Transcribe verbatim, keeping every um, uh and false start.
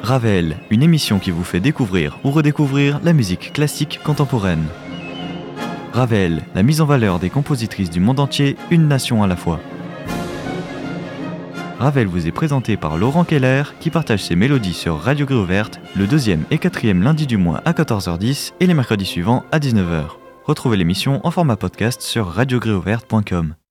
Ravel, une émission qui vous fait découvrir ou redécouvrir la musique classique contemporaine. Ravel, la mise en valeur des compositrices du monde entier, une nation à la fois. Ravel vous est présenté par Laurent Keller qui partage ses mélodies sur Radio Grille Ouverte le deuxième et quatrième lundi du mois à quatorze heures dix et les mercredis suivants à dix-neuf heures. Retrouvez l'émission en format podcast sur radio grille ouverte point com.